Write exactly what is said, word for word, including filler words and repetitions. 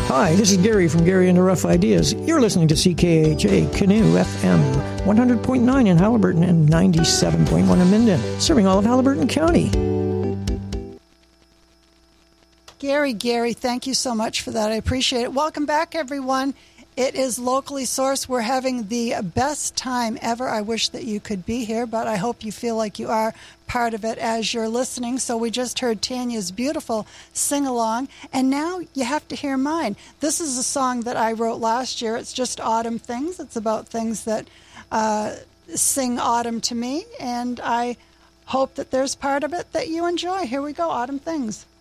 Hi, this is Gary from Gary and the Rough Ideas. You're listening to C K H A Canoe F M, one hundred point nine in Halliburton and ninety-seven point one in Minden, serving all of Halliburton County. Gary, Gary, thank you so much for that. I appreciate it. Welcome back, everyone. It is Locally Sourced. We're having the best time ever. I wish that you could be here, but I hope you feel like you are part of it as you're listening. So we just heard Tanya's beautiful sing-along, and now you have to hear mine. This is a song that I wrote last year. It's just autumn things. It's about things that uh, sing autumn to me, and I hope that there's part of it that you enjoy. Here we go, Autumn Things.